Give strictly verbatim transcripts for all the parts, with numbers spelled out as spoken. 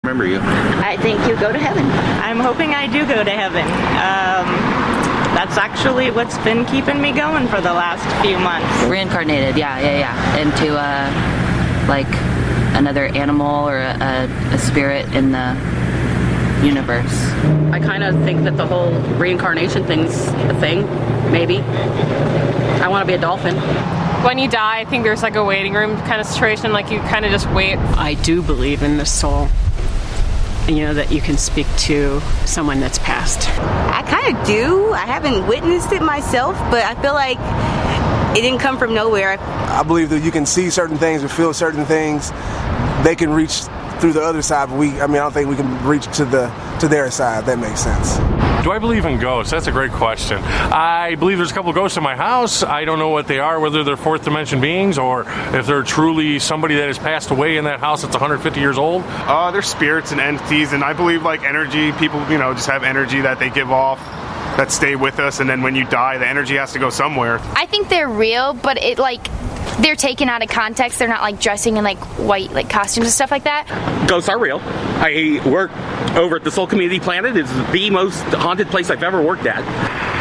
Remember you. I think you go to heaven. I'm hoping I do go to heaven. Um, that's actually what's been keeping me going for the last few months. Reincarnated, yeah, yeah, yeah. Into uh, like another animal or a, a, a spirit in the universe. I kind of think that the whole reincarnation thing's a thing, maybe. I want to be a dolphin. When you die, I think there's like a waiting room kind of situation, like you kind of just wait. I do believe in the soul. You know, that you can speak to someone that's passed. I kind of do. I haven't witnessed it myself, but I feel like it didn't come from nowhere. I believe that you can see certain things or feel certain things. They can reach through the other side, but we, I mean, I don't think we can reach to the to their side. That makes sense. Do I believe in ghosts? That's a great question. I believe there's a couple of ghosts in my house. I don't know what they are, whether they're fourth dimension beings or if they're truly somebody that has passed away in that house that's one hundred fifty years old. Uh, they're spirits and entities, and I believe like energy. People, you know, just have energy that they give off that stay with us, and then when you die, the energy has to go somewhere. I think they're real, but it like they're taken out of context. They're not like dressing in like white like costumes and stuff like that. Ghosts are real. I work over at the Soul Community Planet. It's the most haunted place I've ever worked at.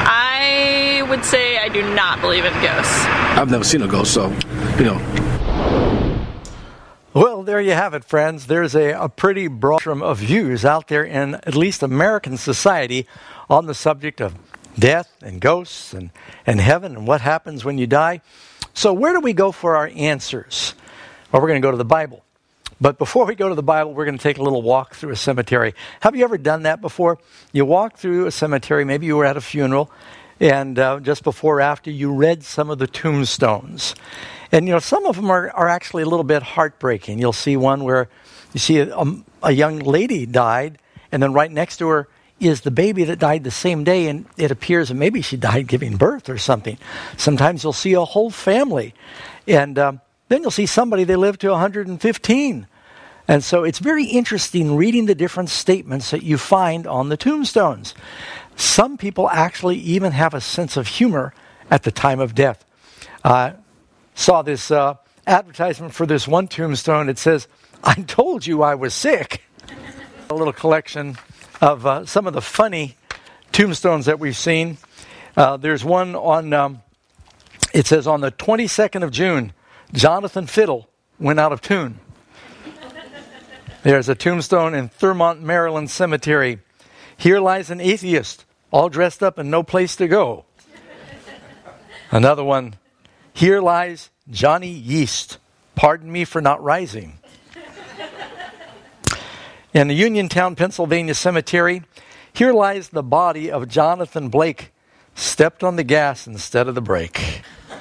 I would say I do not believe in ghosts. I've never seen a ghost, so, you know. Well, there you have it, friends. There's a, a pretty broad spectrum of views out there in at least American society on the subject of death and ghosts and, and heaven and what happens when you die. So where do we go for our answers? Well, we're going to go to the Bible. But before we go to the Bible, we're going to take a little walk through a cemetery. Have you ever done that before? You walk through a cemetery, maybe you were at a funeral, and uh, just before or after, you read some of the tombstones. And, you know, some of them are, are actually a little bit heartbreaking. You'll see one where you see a, a, a young lady died, and then right next to her is the baby that died the same day, and it appears that maybe she died giving birth or something. Sometimes you'll see a whole family, and um, then you'll see somebody, they lived to one hundred fifteen. And so it's very interesting reading the different statements that you find on the tombstones. Some people actually even have a sense of humor at the time of death. I uh, saw this uh, advertisement for this one tombstone. It says, "I told you I was sick." A little collection of uh, some of the funny tombstones that we've seen. Uh, there's one on, um, it says, on the twenty-second of June, Jonathan Fiddle went out of tune. There's a tombstone in Thurmont, Maryland Cemetery. Here lies an atheist, all dressed up and no place to go. Another one, here lies Johnny Yeast. Pardon me for not rising. In the Uniontown, Pennsylvania Cemetery, here lies the body of Jonathan Blake, stepped on the gas instead of the brake.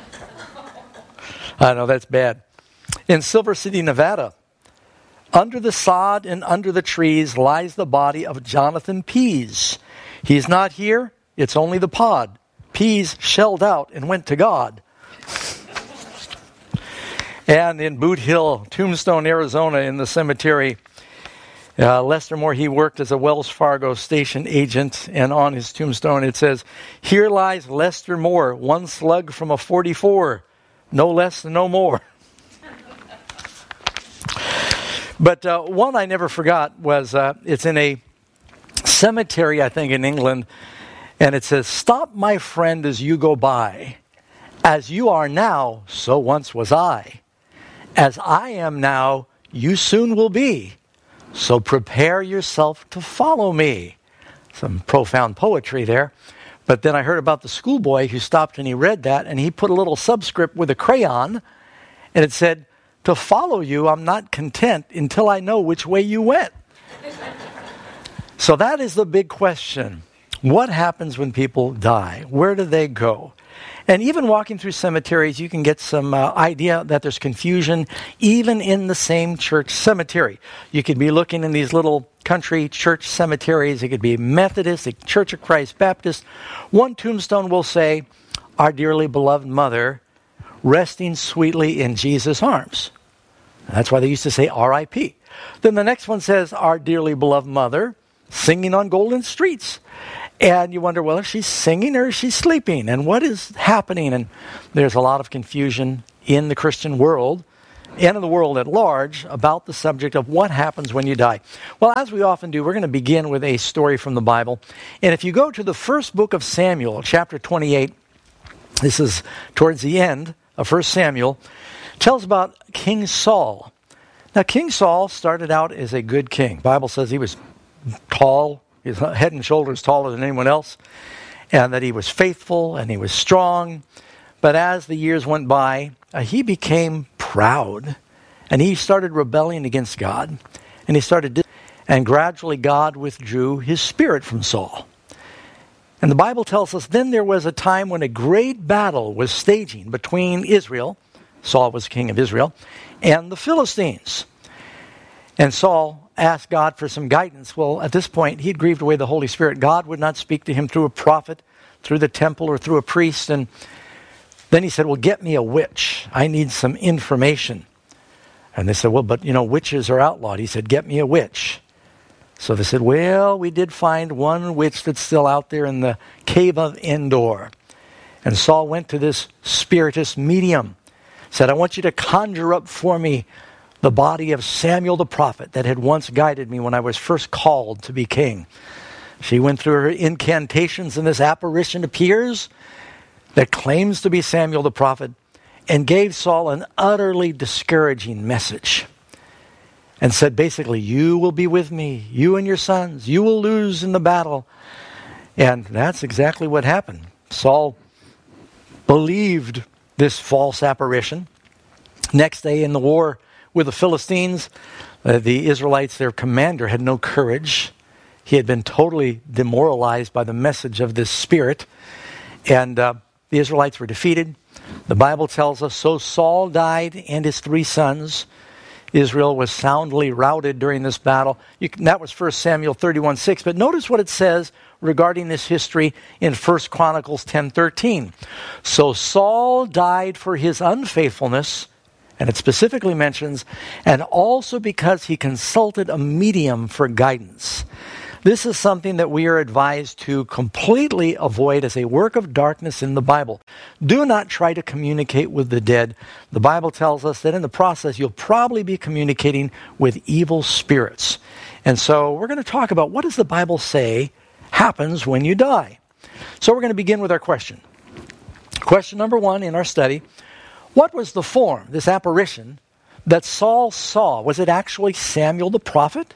I know, that's bad. In Silver City, Nevada, under the sod and under the trees lies the body of Jonathan Pease. He's not here, it's only the pod. Pease shelled out and went to God. And in Boot Hill, Tombstone, Arizona, in the cemetery, Uh, Lester Moore, he worked as a Wells Fargo station agent, and on his tombstone it says, "Here lies Lester Moore, one slug from a forty-four, no less and no more." But uh, one I never forgot was, uh, it's in a cemetery, I think, in England, and it says, "Stop, my friend, as you go by. As you are now, so once was I. As I am now, you soon will be. So prepare yourself to follow me." Some profound poetry there. But then I heard about the schoolboy who stopped and he read that, and he put a little subscript with a crayon, and it said, "To follow you, I'm not content until I know which way you went." So that is the big question. What happens when people die? Where do they go? And even walking through cemeteries, you can get some uh, idea that there's confusion even in the same church cemetery. You could be looking in these little country church cemeteries. It could be Methodist, Church of Christ, Baptist. One tombstone will say, "Our dearly beloved mother, resting sweetly in Jesus' arms." That's why they used to say R I P Then the next one says, "Our dearly beloved mother, singing on golden streets." And you wonder, well, is she singing or is she sleeping? And what is happening? And there's a lot of confusion in the Christian world and in the world at large about the subject of what happens when you die. Well, as we often do, we're going to begin with a story from the Bible. And if you go to the first book of Samuel, chapter twenty-eight, this is towards the end of First Samuel, tells about King Saul. Now, King Saul started out as a good king. The Bible says he was tall, his head and shoulders taller than anyone else, and that he was faithful and he was strong. But as the years went by, uh, he became proud, and he started rebelling against God, and he started, and gradually God withdrew his spirit from Saul. And the Bible tells us then there was a time when a great battle was staging between Israel, Saul was king of Israel, and the Philistines. And Saul asked God for some guidance. Well, at this point, he had grieved away the Holy Spirit. God would not speak to him through a prophet, through the temple, or through a priest. And then he said, well, get me a witch. I need some information. And they said, well, but, you know, witches are outlawed. He said, get me a witch. So they said, well, we did find one witch that's still out there in the cave of Endor. And Saul went to this spiritist medium, said, I want you to conjure up for me the body of Samuel the prophet that had once guided me when I was first called to be king. She went through her incantations, and this apparition appears that claims to be Samuel the prophet and gave Saul an utterly discouraging message and said basically, you will be with me, you and your sons, you will lose in the battle. And that's exactly what happened. Saul believed this false apparition. Next day in the war with the Philistines, uh, the Israelites, their commander, had no courage. He had been totally demoralized by the message of this spirit. And uh, the Israelites were defeated. The Bible tells us, so Saul died and his three sons. Israel was soundly routed during this battle. You can, that was First Samuel thirty-one six. But notice what it says regarding this history in First Chronicles ten thirteen. So Saul died for his unfaithfulness, and it specifically mentions, and also because he consulted a medium for guidance. This is something that we are advised to completely avoid as a work of darkness in the Bible. Do not try to communicate with the dead. The Bible tells us that in the process you'll probably be communicating with evil spirits. And so we're going to talk about what does the Bible say happens when you die. So we're going to begin with our question. Question number one in our study. What was the form, this apparition, that Saul saw? Was it actually Samuel the prophet?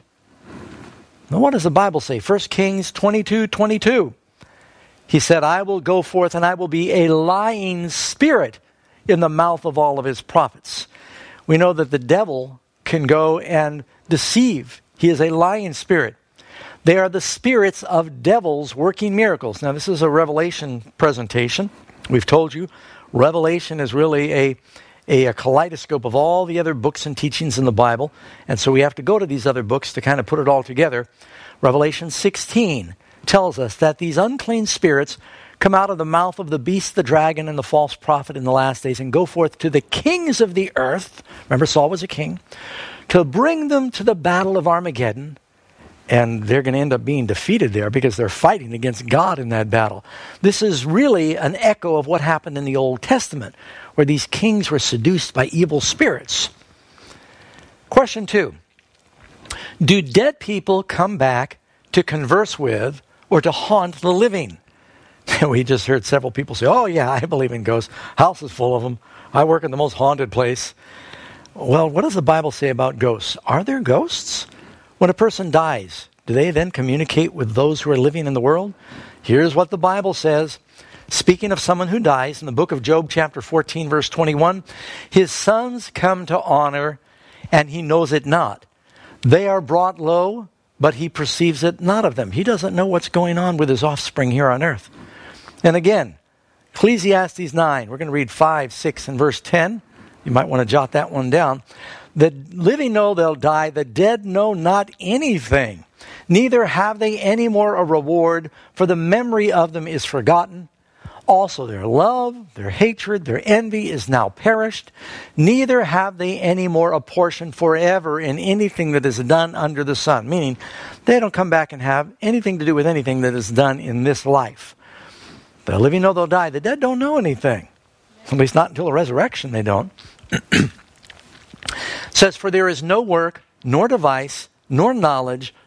Now, what does the Bible say? First Kings twenty-two twenty-two. He said, I will go forth and I will be a lying spirit in the mouth of all of his prophets. We know that the devil can go and deceive. He is a lying spirit. They are the spirits of devils working miracles. Now, this is a Revelation presentation. We've told you, Revelation is really a A, a kaleidoscope of all the other books and teachings in the Bible. And so we have to go to these other books to kind of put it all together. Revelation sixteen tells us that these unclean spirits come out of the mouth of the beast, the dragon, and the false prophet in the last days and go forth to the kings of the earth. Remember, Saul was a king. To bring them to the battle of Armageddon. And they're going to end up being defeated there because they're fighting against God in that battle. This is really an echo of what happened in the Old Testament, where these kings were seduced by evil spirits. Question two. Do dead people come back to converse with or to haunt the living? We just heard several people say, oh yeah, I believe in ghosts. House is full of them. I work in the most haunted place. Well, what does the Bible say about ghosts? Are there ghosts? When a person dies, do they then communicate with those who are living in the world? Here's what the Bible says. Speaking of someone who dies, in the book of Job, chapter fourteen, verse twenty-one, his sons come to honor, and he knows it not. They are brought low, but he perceives it not of them. He doesn't know what's going on with his offspring here on earth. And again, Ecclesiastes nine, we're going to read five, six, and verse ten. You might want to jot that one down. The living know they'll die, the dead know not anything. Neither have they any more a reward, for the memory of them is forgotten. Also their love, their hatred, their envy is now perished. Neither have they any more a portion forever in anything that is done under the sun. Meaning, they don't come back and have anything to do with anything that is done in this life. The living know they'll die. The dead don't know anything. At least not until the resurrection they don't. It says, "For there is no work, nor device, nor knowledge,